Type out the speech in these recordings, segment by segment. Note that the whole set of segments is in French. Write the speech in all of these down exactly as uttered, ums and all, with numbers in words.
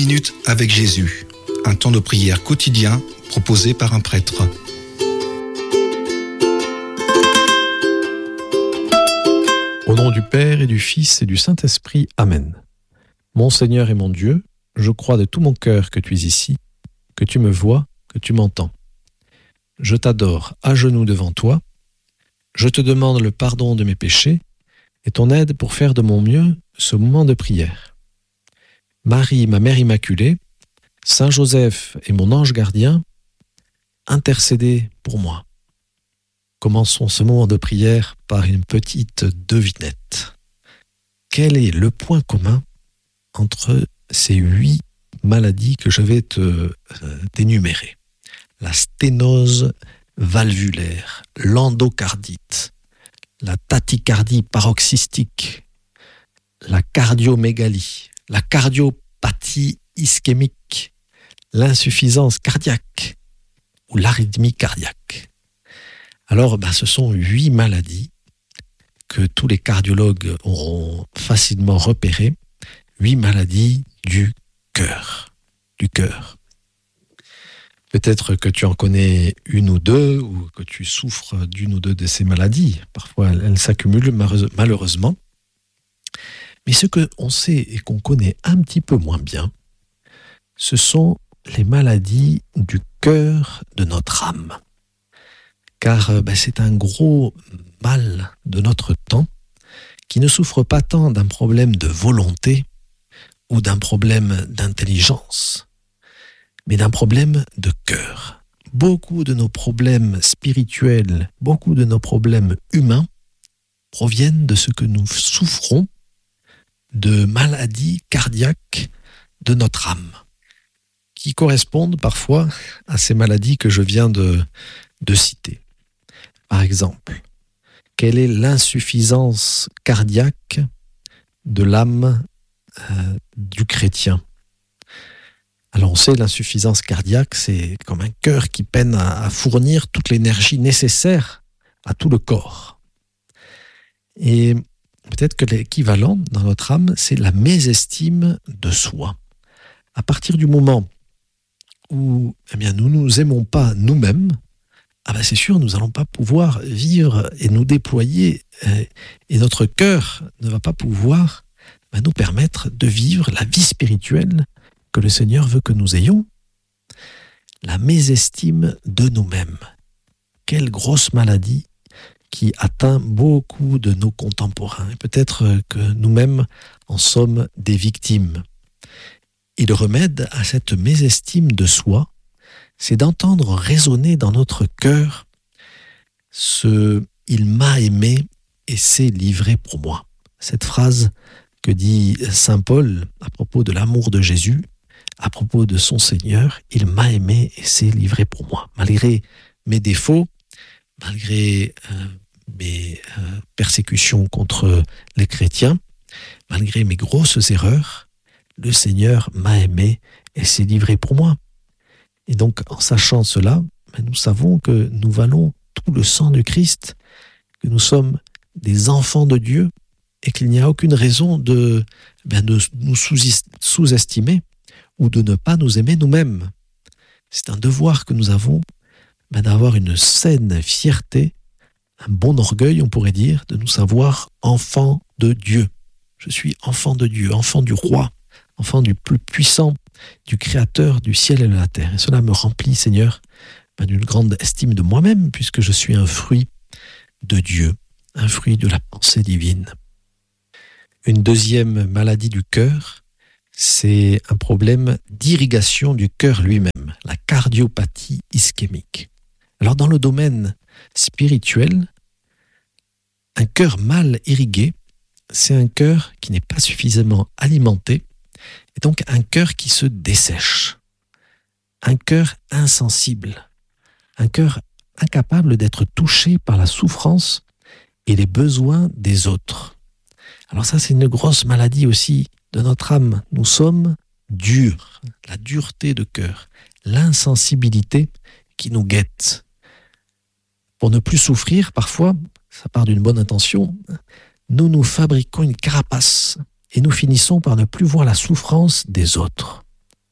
minutes avec Jésus, un temps de prière quotidien proposé par un prêtre. Au nom du Père et du Fils et du Saint-Esprit, Amen. Mon Seigneur et mon Dieu, je crois de tout mon cœur que tu es ici, que tu me vois, que tu m'entends. Je t'adore à genoux devant toi, je te demande le pardon de mes péchés et ton aide pour faire de mon mieux ce moment de prière. Marie, ma Mère Immaculée, Saint Joseph et mon ange gardien, intercédez pour moi. Commençons ce moment de prière par une petite devinette. Quel est le point commun entre ces huit maladies que je vais te euh, dénumérer? La sténose valvulaire, l'endocardite, la tachycardie paroxystique, la cardiomégalie, la cardiopathie ischémique, l'insuffisance cardiaque ou l'arythmie cardiaque. Alors, ben, ce sont huit maladies que tous les cardiologues auront facilement repérées, huit maladies du cœur, du cœur. Peut-être que tu en connais une ou deux, ou que tu souffres d'une ou deux de ces maladies. Parfois, elles, elles s'accumulent malheureusement. Mais ce qu'on sait et qu'on connaît un petit peu moins bien, ce sont les maladies du cœur de notre âme. Car ben, c'est un gros mal de notre temps qui ne souffre pas tant d'un problème de volonté ou d'un problème d'intelligence, mais d'un problème de cœur. Beaucoup de nos problèmes spirituels, beaucoup de nos problèmes humains proviennent de ce que nous souffrons de maladies cardiaques de notre âme, qui correspondent parfois à ces maladies que je viens de, de citer. Par exemple, quelle est l'insuffisance cardiaque de l'âme euh, du chrétien? Alors on sait, l'insuffisance cardiaque, c'est comme un cœur qui peine à, à fournir toute l'énergie nécessaire à tout le corps. Et peut-être que l'équivalent dans notre âme, c'est la mésestime de soi. À partir du moment où eh bien, nous ne nous aimons pas nous-mêmes, ah ben c'est sûr, nous n'allons pas pouvoir vivre et nous déployer, euh, et notre cœur ne va pas pouvoir ben, nous permettre de vivre la vie spirituelle que le Seigneur veut que nous ayons. La mésestime de nous-mêmes. Quelle grosse maladie qui atteint beaucoup de nos contemporains. Et peut-être que nous-mêmes en sommes des victimes. Et le remède à cette mésestime de soi, c'est d'entendre résonner dans notre cœur ce « Il m'a aimé et s'est livré pour moi ». Cette phrase que dit saint Paul à propos de l'amour de Jésus, à propos de son Seigneur, « Il m'a aimé et s'est livré pour moi ». Malgré mes défauts, malgré euh, mes euh, persécutions contre les chrétiens, malgré mes grosses erreurs, le Seigneur m'a aimé et s'est livré pour moi. Et donc, en sachant cela, nous savons que nous valons tout le sang du Christ, que nous sommes des enfants de Dieu et qu'il n'y a aucune raison de, bien, de nous sous-estimer ou de ne pas nous aimer nous-mêmes. C'est un devoir que nous avons ben, d'avoir une saine fierté, un bon orgueil, on pourrait dire, de nous savoir enfants de Dieu. Je suis enfant de Dieu, enfant du roi, enfant du plus puissant, du Créateur du ciel et de la terre. Et cela me remplit, Seigneur, ben, d'une grande estime de moi-même, puisque je suis un fruit de Dieu, un fruit de la pensée divine. Une deuxième maladie du cœur, c'est un problème d'irrigation du cœur lui-même, la cardiopathie ischémique. Alors dans le domaine spirituel, un cœur mal irrigué, c'est un cœur qui n'est pas suffisamment alimenté, et donc un cœur qui se dessèche, un cœur insensible, un cœur incapable d'être touché par la souffrance et les besoins des autres. Alors ça, c'est une grosse maladie aussi de notre âme. Nous sommes durs, la dureté de cœur, l'insensibilité qui nous guette. Pour ne plus souffrir, parfois, ça part d'une bonne intention, nous nous fabriquons une carapace et nous finissons par ne plus voir la souffrance des autres.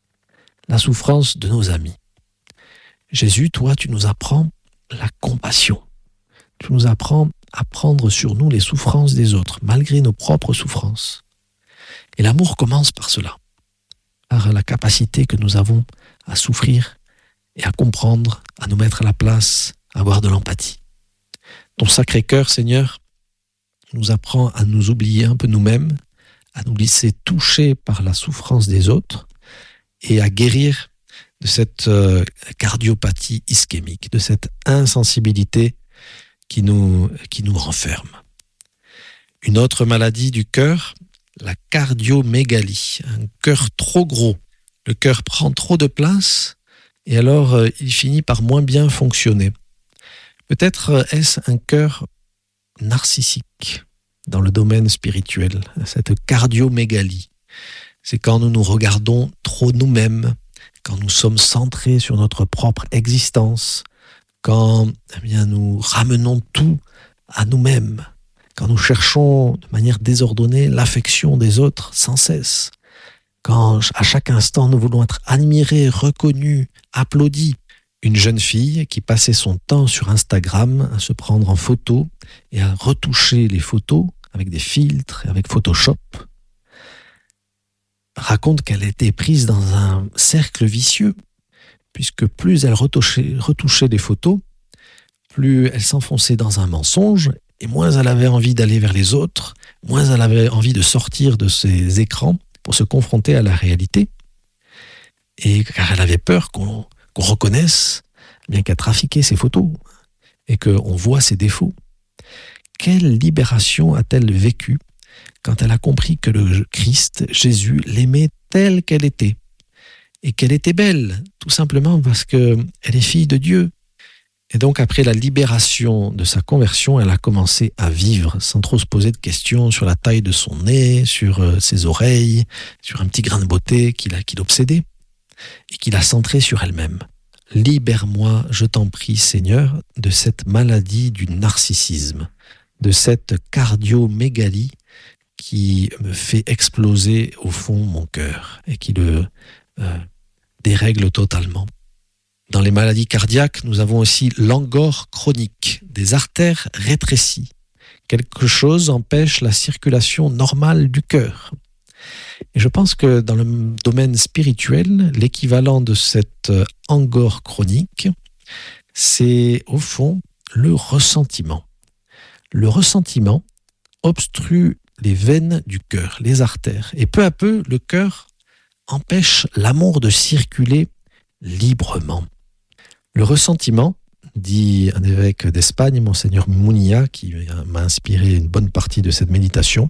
la souffrance de nos amis. Jésus, toi, tu nous apprends la compassion. Tu nous apprends à prendre sur nous les souffrances des autres, malgré nos propres souffrances. Et l'amour commence par cela, par la capacité que nous avons à souffrir et à comprendre, à nous mettre à la place, à avoir de l'empathie. Ton Sacré-Cœur, Seigneur, nous apprend à nous oublier un peu nous-mêmes, à nous laisser toucher par la souffrance des autres et à guérir de cette euh, cardiopathie ischémique, de cette insensibilité qui nous, qui nous renferme. Une autre maladie du cœur, la cardiomégalie, un cœur trop gros. Le cœur prend trop de place et alors euh, il finit par moins bien fonctionner. Peut-être euh, est-ce un cœur narcissique dans le domaine spirituel, cette cardiomégalie. C'est quand nous nous regardons trop nous-mêmes, quand nous sommes centrés sur notre propre existence, quand eh bien, nous ramenons tout à nous-mêmes, quand nous cherchons de manière désordonnée l'affection des autres sans cesse, quand à chaque instant nous voulons être admirés, reconnus, applaudis. Une jeune fille qui passait son temps sur Instagram à se prendre en photo et à retoucher les photos avec des filtres et avec Photoshop, raconte qu'elle était prise dans un cercle vicieux, puisque plus elle retouchait, retouchait les photos, plus elle s'enfonçait dans un mensonge, et moins elle avait envie d'aller vers les autres, moins elle avait envie de sortir de ses écrans pour se confronter à la réalité, et car elle avait peur qu'on, qu'on reconnaisse bien qu'elle trafiquait ses photos, et qu'on voit ses défauts. Quelle libération a-t-elle vécue quand elle a compris que le Christ, Jésus, l'aimait telle qu'elle était, et qu'elle était belle, tout simplement parce qu'elle est fille de Dieu. Et donc, après la libération de sa conversion, elle a commencé à vivre sans trop se poser de questions sur la taille de son nez, sur ses oreilles, sur un petit grain de beauté qui, l'a, qui l'obsédait et qui l'a centré sur elle-même. Libère-moi, je t'en prie, Seigneur, de cette maladie du narcissisme, de cette cardiomégalie qui me fait exploser au fond mon cœur et qui le euh, dérègle totalement. Dans les maladies cardiaques, nous avons aussi l'angor chronique, des artères rétrécies. Quelque chose empêche la circulation normale du cœur. Et je pense que dans le domaine spirituel, l'équivalent de cette angor chronique, c'est au fond le ressentiment. Le ressentiment obstrue les veines du cœur, les artères. Et peu à peu, le cœur empêche l'amour de circuler librement. Le ressentiment, dit un évêque d'Espagne, Monseigneur Munilla, qui m'a inspiré une bonne partie de cette méditation,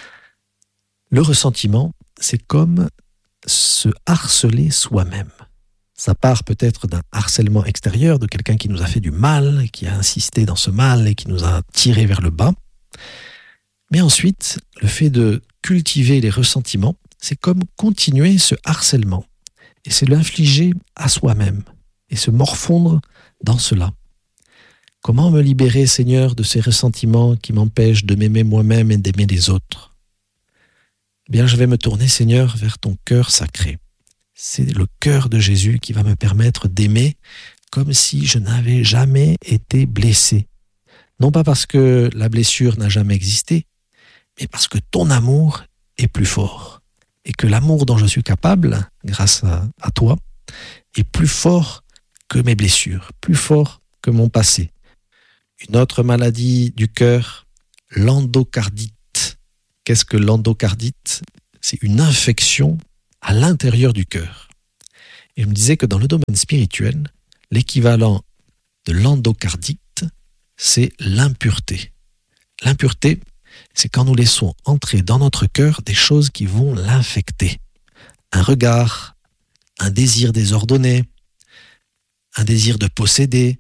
le ressentiment, c'est comme se harceler soi-même. Ça part peut-être d'un harcèlement extérieur, de quelqu'un qui nous a fait du mal, qui a insisté dans ce mal et qui nous a tiré vers le bas. Mais ensuite, le fait de cultiver les ressentiments, c'est comme continuer ce harcèlement. Et c'est l'infliger à soi-même et se morfondre dans cela. Comment me libérer, Seigneur, de ces ressentiments qui m'empêchent de m'aimer moi-même et d'aimer les autres ? Eh bien, je vais me tourner, Seigneur, vers ton cœur sacré. C'est le cœur de Jésus qui va me permettre d'aimer comme si je n'avais jamais été blessé. Non pas parce que la blessure n'a jamais existé, mais parce que ton amour est plus fort. Et que l'amour dont je suis capable, grâce à, à toi, est plus fort que mes blessures, plus fort que mon passé. Une autre maladie du cœur, l'endocardite. Qu'est-ce que l'endocardite ? C'est une infection à l'intérieur du cœur. Et je me disais que dans le domaine spirituel, l'équivalent de l'endocardite, c'est l'impureté. L'impureté, c'est quand nous laissons entrer dans notre cœur des choses qui vont l'infecter. Un regard, un désir désordonné, un désir de posséder,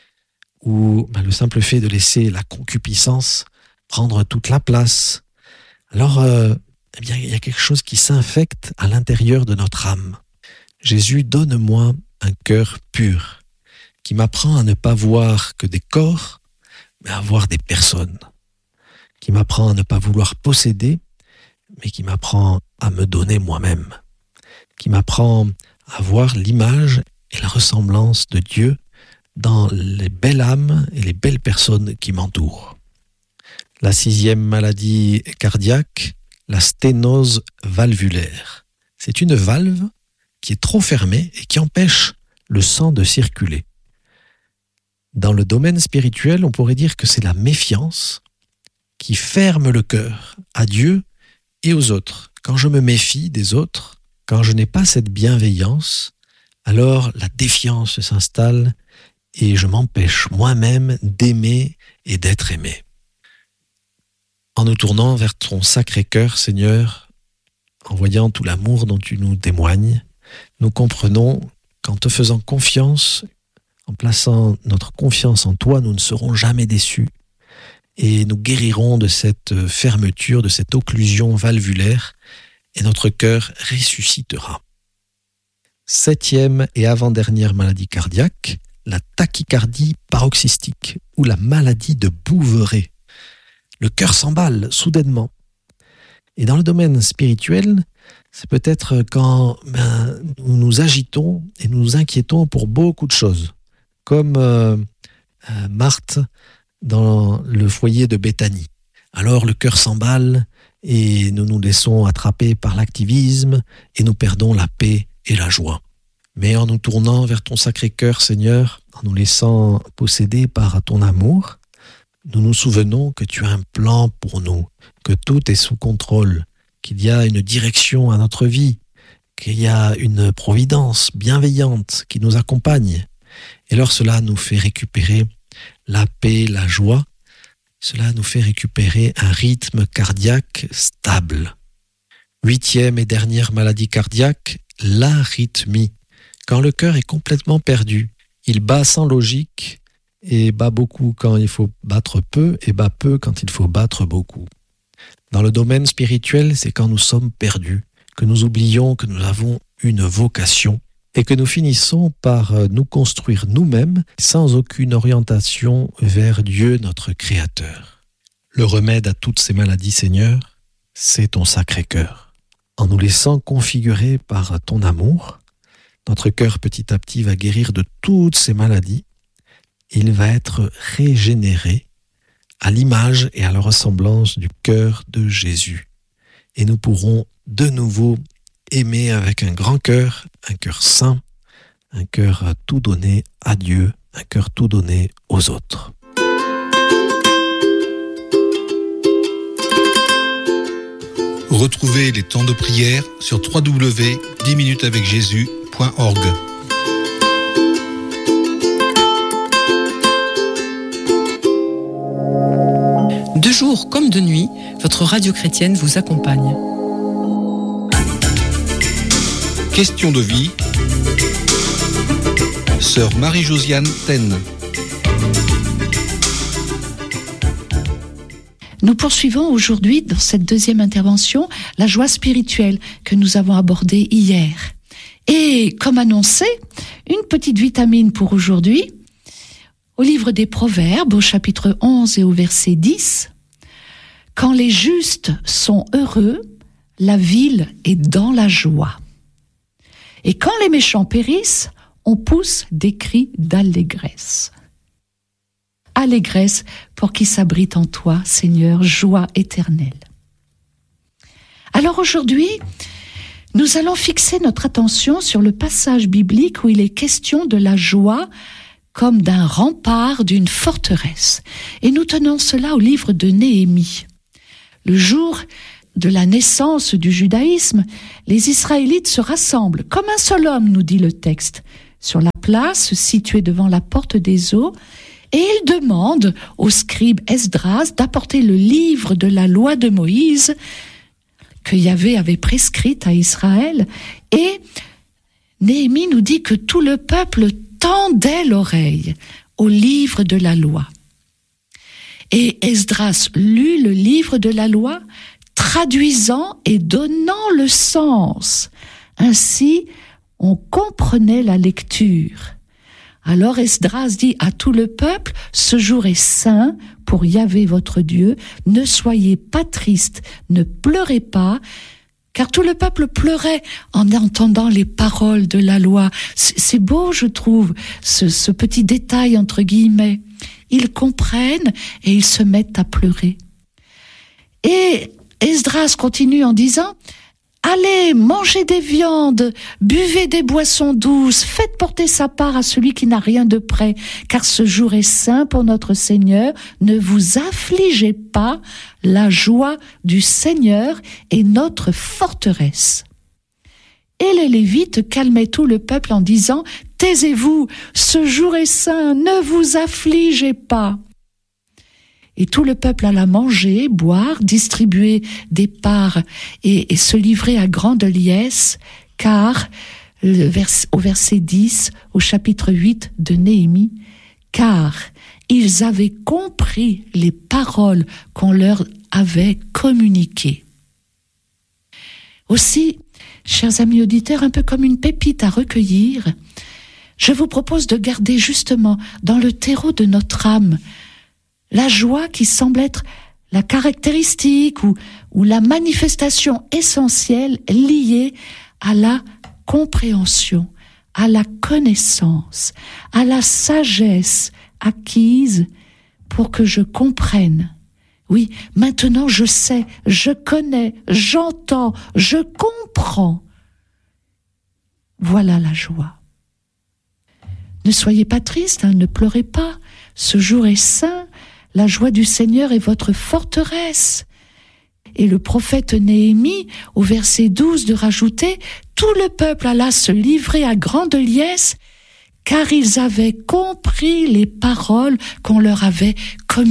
ou ben, le simple fait de laisser la concupiscence prendre toute la place. Alors, euh, eh bien, il y a quelque chose qui s'infecte à l'intérieur de notre âme. Jésus, donne-moi un cœur pur, qui m'apprend à ne pas voir que des corps, mais à voir des personnes, qui m'apprend à ne pas vouloir posséder, mais qui m'apprend à me donner moi-même, qui m'apprend à voir l'image et la ressemblance de Dieu dans les belles âmes et les belles personnes qui m'entourent. La sixième maladie cardiaque, la sténose valvulaire. C'est une valve qui est trop fermée et qui empêche le sang de circuler. Dans le domaine spirituel, on pourrait dire que c'est la méfiance qui ferme le cœur à Dieu et aux autres. Quand je me méfie des autres, quand je n'ai pas cette bienveillance, alors la défiance s'installe et je m'empêche moi-même d'aimer et d'être aimé. En nous tournant vers ton sacré cœur, Seigneur, en voyant tout l'amour dont tu nous témoignes, nous comprenons qu'en te faisant confiance, en plaçant notre confiance en toi, nous ne serons jamais déçus et nous guérirons de cette fermeture, de cette occlusion valvulaire et notre cœur ressuscitera. Septième et avant-dernière maladie cardiaque, la tachycardie paroxystique ou la maladie de Bouveret. Le cœur s'emballe soudainement. Et dans le domaine spirituel, c'est peut-être quand ben, nous nous agitons et nous nous inquiétons pour beaucoup de choses, comme euh, euh, Marthe dans le foyer de Béthanie. Alors le cœur s'emballe et nous nous laissons attraper par l'activisme et nous perdons la paix et la joie. Mais en nous tournant vers ton sacré cœur, Seigneur, en nous laissant posséder par ton amour, nous nous souvenons que tu as un plan pour nous, que tout est sous contrôle, qu'il y a une direction à notre vie, qu'il y a une providence bienveillante qui nous accompagne. Et alors cela nous fait récupérer la paix, la joie. Cela nous fait récupérer un rythme cardiaque stable. Huitième et dernière maladie cardiaque, l'arythmie. Quand le cœur est complètement perdu, il bat sans logique et bat beaucoup quand il faut battre peu et bat peu quand il faut battre beaucoup. Dans le domaine spirituel, c'est quand nous sommes perdus, que nous oublions que nous avons une vocation et que nous finissons par nous construire nous-mêmes sans aucune orientation vers Dieu, notre Créateur. Le remède à toutes ces maladies, Seigneur, c'est ton sacré cœur. En nous laissant configurer par ton amour, notre cœur petit à petit va guérir de toutes ces maladies. Il va être régénéré à l'image et à la ressemblance du cœur de Jésus. Et nous pourrons de nouveau aimer avec un grand cœur, un cœur saint, un cœur tout donné à Dieu, un cœur tout donné aux autres. Retrouvez les temps de prière sur w w w point dix minutes avec jésus point org. De jour comme de nuit, votre radio chrétienne vous accompagne. Question de vie. Sœur Marie-Josiane Taine. Nous poursuivons aujourd'hui, dans cette deuxième intervention, la joie spirituelle que nous avons abordée hier. Et comme annoncé, une petite vitamine pour aujourd'hui, au livre des Proverbes, au chapitre onze et au verset dix, « Quand les justes sont heureux, la ville est dans la joie. Et quand les méchants périssent, on pousse des cris d'allégresse. » Allégresse pour qui s'abrite en toi, Seigneur, joie éternelle. Alors aujourd'hui, nous allons fixer notre attention sur le passage biblique où il est question de la joie comme d'un rempart d'une forteresse. Et nous tenons cela au livre de Néhémie. Le jour de la naissance du judaïsme, les Israélites se rassemblent comme un seul homme, nous dit le texte, sur la place située devant la porte des eaux, et ils demandent au scribe Esdras d'apporter le livre de la loi de Moïse que Yahvé avait prescrite à Israël. Et Néhémie nous dit que tout le peuple tendait l'oreille au livre de la loi. Et Esdras lut le livre de la loi, traduisant et donnant le sens. Ainsi, on comprenait la lecture. Alors Esdras dit à tout le peuple, « Ce jour est saint pour Yahvé votre Dieu, ne soyez pas tristes, ne pleurez pas, car tout le peuple pleurait en entendant les paroles de la loi. C'est, c'est beau, je trouve, ce, ce petit détail entre guillemets. Ils comprennent et ils se mettent à pleurer. Et Esdras continue en disant « Allez, mangez des viandes, buvez des boissons douces, faites porter sa part à celui qui n'a rien de près, car ce jour est saint pour notre Seigneur. Ne vous affligez pas, la joie du Seigneur est notre forteresse. » Et les Lévites calmaient tout le peuple en disant « Taisez-vous, ce jour est saint, ne vous affligez pas. » Et tout le peuple alla manger, boire, distribuer des parts et, et se livrer à grande liesse, car, le vers, au verset dix, au chapitre huit de Néhémie, car ils avaient compris les paroles qu'on leur avait communiquées. Aussi, chers amis auditeurs, un peu comme une pépite à recueillir, je vous propose de garder justement dans le terreau de notre âme la joie qui semble être la caractéristique ou, ou la manifestation essentielle liée à la compréhension, à la connaissance, à la sagesse acquise pour que je comprenne. Oui, maintenant je sais, je connais, j'entends, je comprends. Voilà la joie. Ne soyez pas tristes, hein, ne pleurez pas. Ce jour est saint. La joie du Seigneur est votre forteresse. Et le prophète Néhémie, au verset douze, de rajouter « Tout le peuple alla se livrer à grande liesse, car ils avaient compris les paroles qu'on leur avait communiquées. »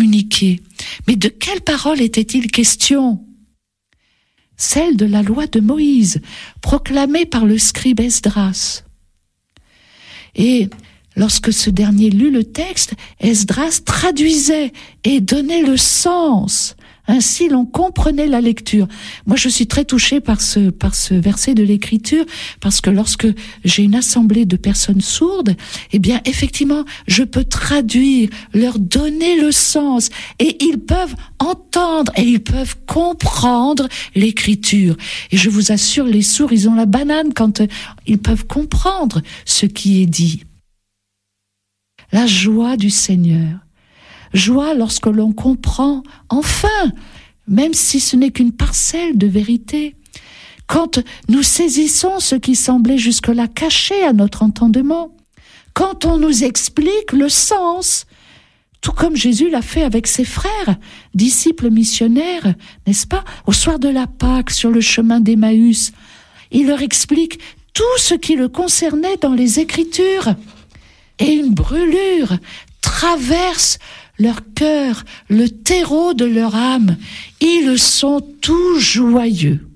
Mais de quelles paroles était-il question ? Celle de la loi de Moïse, proclamée par le scribe Esdras. Et lorsque ce dernier lut le texte, Esdras traduisait et donnait le sens. Ainsi, l'on comprenait la lecture. Moi, je suis très touchée par ce, par ce verset de l'Écriture, parce que lorsque j'ai une assemblée de personnes sourdes, eh bien, effectivement, je peux traduire, leur donner le sens, et ils peuvent entendre, et ils peuvent comprendre l'Écriture. Et je vous assure, les sourds, ils ont la banane quand euh, ils peuvent comprendre ce qui est dit. La joie du Seigneur. Joie lorsque l'on comprend, enfin, même si ce n'est qu'une parcelle de vérité, quand nous saisissons ce qui semblait jusque-là caché à notre entendement, quand on nous explique le sens, tout comme Jésus l'a fait avec ses frères, disciples missionnaires, n'est-ce pas, au soir de la Pâque, sur le chemin d'Emmaüs, il leur explique tout ce qui le concernait dans les Écritures. Et une brûlure traverse leur cœur, le terreau de leur âme. Ils sont tout joyeux.